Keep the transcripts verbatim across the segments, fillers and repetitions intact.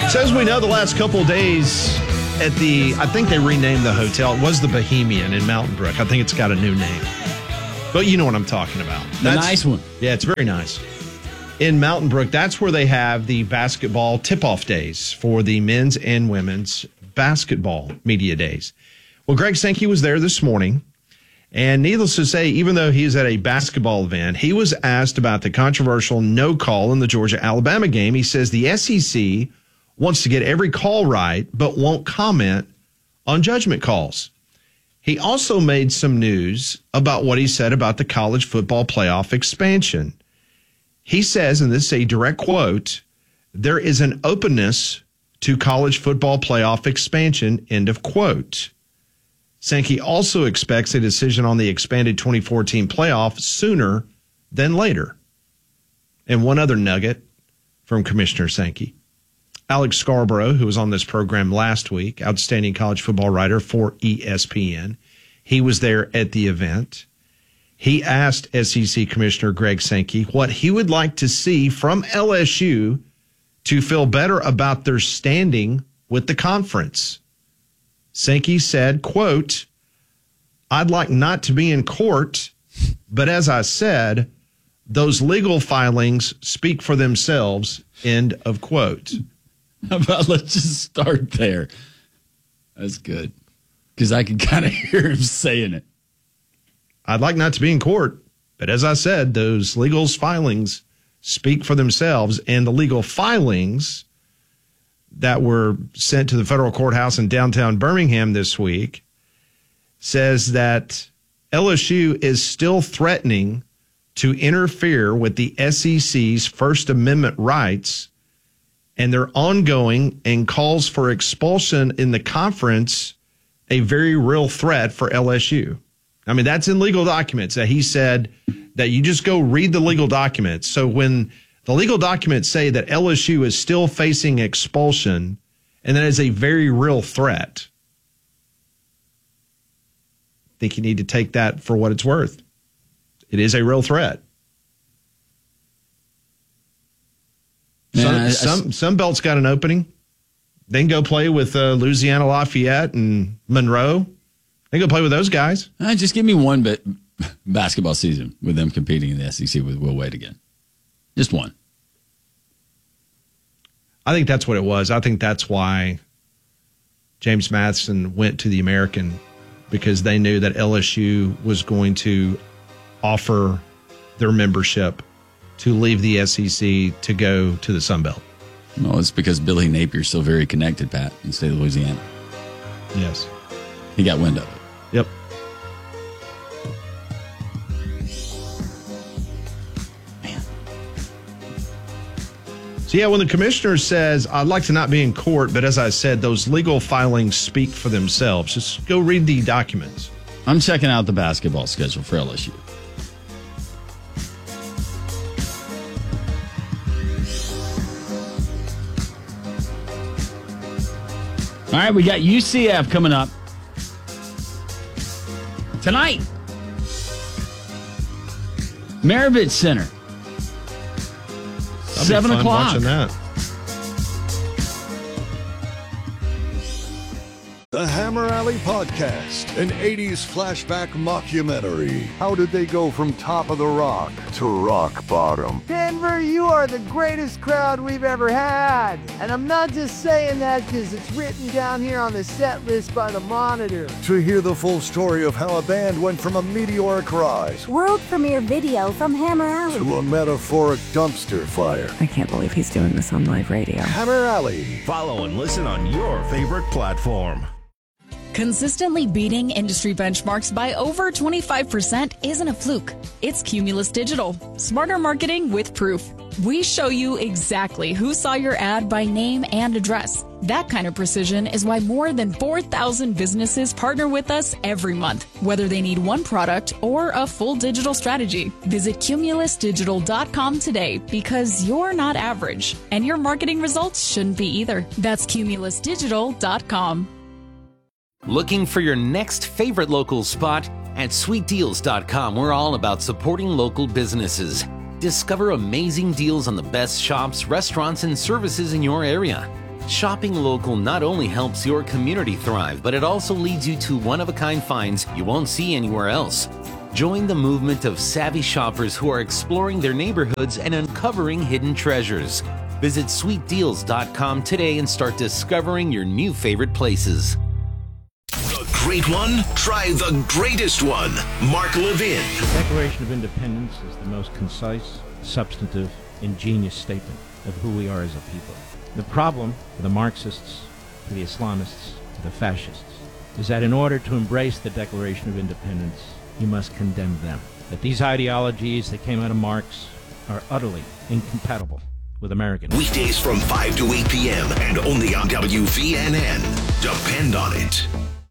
So as we know, the last couple of days at the, I think they renamed the hotel. It was the Bohemian in Mountain Brook. I think it's got a new name. But you know what I'm talking about. The that's, nice one. Yeah, it's very nice. In Mountain Brook, that's where they have the basketball tip-off days for the men's and women's basketball media days. Well, Greg Sankey was there this morning. And needless to say, even though he is at a basketball event, he was asked about the controversial no call in the Georgia-Alabama game. He says the S E C wants to get every call right, but won't comment on judgment calls. He also made some news about what he said about the college football playoff expansion. He says, and this is a direct quote, there is an openness to college football playoff expansion, end of quote. Sankey also expects a decision on the expanded twenty fourteen playoff sooner than later. And one other nugget from Commissioner Sankey. Alex Scarborough, who was on this program last week, outstanding college football writer for E S P N, he was there at the event. He asked S E C Commissioner Greg Sankey what he would like to see from L S U to feel better about their standing with the conference. Sankey said, quote, I'd like not to be in court, but as I said, those legal filings speak for themselves, end of quote. How about let's just start there? That's good. Because I can kind of hear him saying it. I'd like not to be in court, but as I said, those legal filings speak for themselves, and the legal filings that were sent to the federal courthouse in downtown Birmingham this week says that L S U is still threatening to interfere with the S E C's First Amendment rights, and they're ongoing and calls for expulsion in the conference a very real threat for L S U. I mean, that's in legal documents that he said that you just go read the legal documents. So when the legal documents say that L S U is still facing expulsion, and that is a very real threat, I think you need to take that for what it's worth. It is a real threat. Man, some, I, I, some, some belts got an opening. They can go play with uh, Louisiana Lafayette and Monroe. They can go play with those guys. Uh, just give me one bit basketball season with them competing in the S E C with Will Wade again. Just one. I think that's what it was. I think that's why James Matheson went to the American, because they knew that L S U was going to offer their membership to leave the S E C to go to the Sun Belt. No, it's because Billy Napier's still very connected, Pat, in the state of Louisiana. Yes. He got wind of it. Yep. Man. So, yeah, when the commissioner says, I'd like to not be in court, but as I said, those legal filings speak for themselves. Just go read the documents. I'm checking out the basketball schedule for L S U. All right, we got U C F coming up tonight. Maravich Center. That'll Seven be fun o'clock. Watching that. The Hammer Alley Podcast, an eighties flashback mockumentary. How did they go from top of the rock to rock bottom? Denver, you are the greatest crowd we've ever had. And I'm not just saying that because it's written down here on the set list by the Monitor. To hear the full story of how a band went from a meteoric rise World premiere video from Hammer Alley to a metaphoric dumpster fire. I can't believe he's doing this on live radio. Hammer Alley. Follow and listen on your favorite platform. Consistently beating industry benchmarks by over twenty-five percent isn't a fluke. It's Cumulus Digital. Smarter marketing with proof. We show you exactly who saw your ad by name and address. That kind of precision is why more than four thousand businesses partner with us every month, whether they need one product or a full digital strategy. Visit cumulus digital dot com today, because you're not average, and your marketing results shouldn't be either. That's cumulus digital dot com. Looking for your next favorite local spot? At sweet deals dot com, we're all about supporting local businesses. Discover amazing deals on the best shops, restaurants, and services in your area. Shopping local not only helps your community thrive, but it also leads you to one-of-a-kind finds you won't see anywhere else. Join the movement of savvy shoppers who are exploring their neighborhoods and uncovering hidden treasures. Visit sweet deals dot com today and start discovering your new favorite places. The great one? Try the greatest one. Mark Levin. The Declaration of Independence is the most concise, substantive, ingenious statement of who we are as a people. The problem for the Marxists, for the Islamists, for the fascists, is that in order to embrace the Declaration of Independence, you must condemn them. That these ideologies that came out of Marx are utterly incompatible with American. Weekdays from five to eight p.m. and only on W V N N. Depend on it.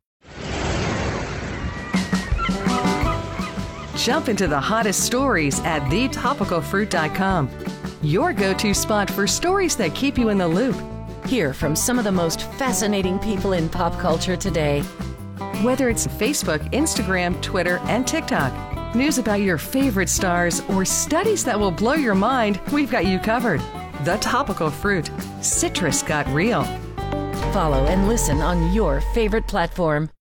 Jump into the hottest stories at the topical fruit dot com. Your go-to spot for stories that keep you in the loop. Hear from some of the most fascinating people in pop culture today. Whether it's Facebook, Instagram, Twitter, and TikTok, news about your favorite stars, or studies that will blow your mind, we've got you covered. The Topical Fruit. Citrus got real. Follow and listen on your favorite platform.